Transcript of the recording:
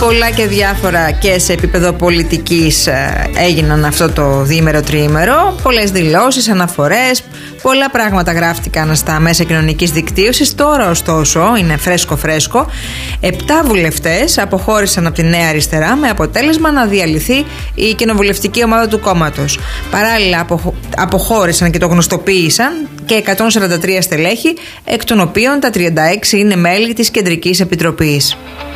Πολλά και διάφορα και σε επίπεδο πολιτικής έγιναν αυτό το διήμερο-τριήμερο. Πολλές δηλώσεις, αναφορές, πολλά πράγματα γράφτηκαν στα μέσα κοινωνικής δικτύωσης. Τώρα ωστόσο είναι φρέσκο. 7 βουλευτές αποχώρησαν από τη Νέα Αριστερά με αποτέλεσμα να διαλυθεί η κοινοβουλευτική ομάδα του κόμματος. Παράλληλα αποχώρησαν και το γνωστοποίησαν και 143 στελέχη, εκ των οποίων τα 36 είναι μέλη της Κεντρικής Επιτροπής.